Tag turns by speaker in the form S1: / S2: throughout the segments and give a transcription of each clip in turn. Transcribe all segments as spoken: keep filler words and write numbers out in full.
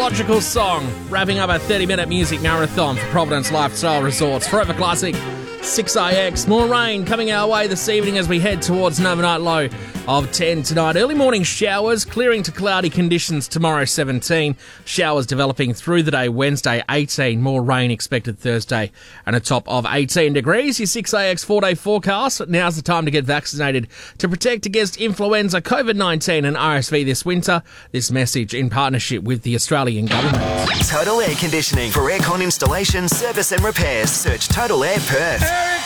S1: Logical Song, wrapping up a thirty-minute music marathon for Providence Lifestyle Resorts. Forever Classic, six A X. More rain coming our way this evening as we head towards an overnight low of ten tonight. Early morning showers, clearing to cloudy conditions tomorrow, seventeen. Showers developing through the day, Wednesday, eighteen. More rain expected Thursday, and a top of eighteen degrees. Your six A X four-day forecast. Now's the time to get vaccinated to protect against influenza, COVID nineteen and R S V this winter. This message in partnership with the Australian government.
S2: Total Air Conditioning. For aircon installation, service and repairs, search Total Air Perth.
S3: Eric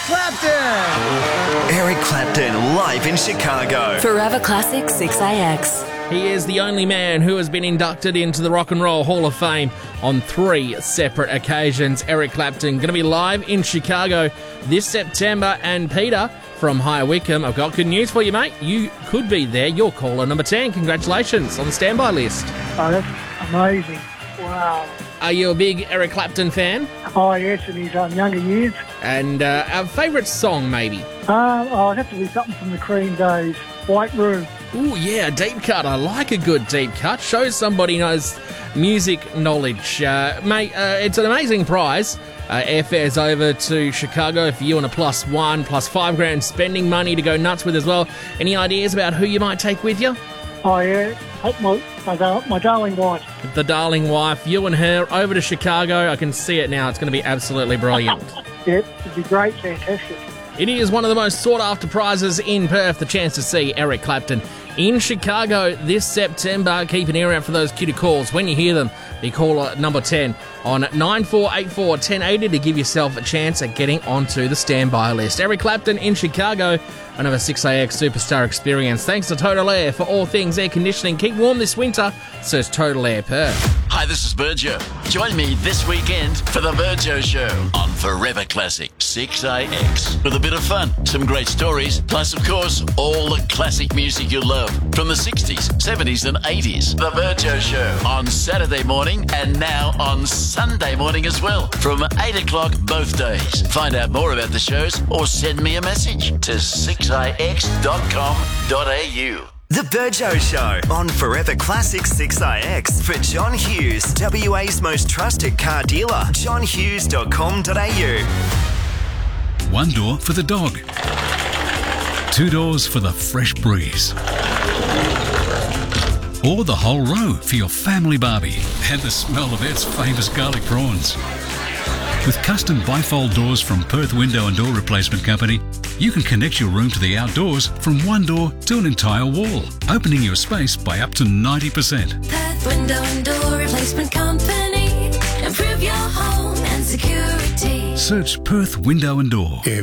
S3: Clapton!
S2: Eric Clapton, live in Chicago.
S4: Forever Classic six A X.
S1: He is the only man who has been inducted into the Rock and Roll Hall of Fame on three separate occasions. Eric Clapton going to be live in Chicago this September. And Peter from High Wycombe, I've got good news for you, mate. You could be there. You're caller number ten. Congratulations on the standby list.
S5: Oh, that's amazing. Wow.
S1: Are you a big Eric Clapton fan?
S5: Oh, yes, in his um, younger years.
S1: And uh, our favourite song, maybe?
S5: Um, oh, it'd have to be something from the Cream days. White Room.
S1: Ooh, yeah, deep cut. I like a good deep cut. Shows somebody knows music knowledge. Uh, mate, uh, it's an amazing prize. Uh, airfare's over to Chicago for you and a plus one, plus five grand spending money to go nuts with as well. Any ideas about who you might take with you?
S5: Oh, yeah. Take my, my, dar- my darling wife.
S1: The darling wife, you and her over to Chicago. I can see it now. It's going to be absolutely brilliant.
S5: Yep, it'd be great, fantastic.
S1: It is one of the most sought-after prizes in Perth, the chance to see Eric Clapton in Chicago this September. Keep an ear out for those cutie calls. When you hear them, be caller number ten on nine four eight four, one zero eight zero to give yourself a chance at getting onto the standby list. Eric Clapton in Chicago, another six A X superstar experience. Thanks to Total Air for all things air conditioning. Keep warm this winter. Search Total Air Perth.
S6: Hi, this is Virgio. Join me this weekend for the Virgio Show on Forever Classic six A X. With a bit of fun, some great stories, plus, of course, all the classic music you love from the sixties, seventies and eighties. The Virgio Show on Saturday morning and now on Sunday morning as well from eight o'clock both days. Find out more about the shows or send me a message to six A X dot com dot A U.
S2: The Virgio Show on Forever Classic six A X for John Hughes, W A's most trusted car dealer, john hughes dot com dot A U.
S7: One door for the dog. Two doors for the fresh breeze. Or the whole row for your family barbie and the smell of its famous garlic prawns. With custom bifold doors from Perth Window and Door Replacement Company, you can connect your room to the outdoors from one door to an entire wall, opening your space by up to ninety percent.
S4: Perth Window and Door Replacement Company. Improve your home and security.
S7: Search Perth Window and Door.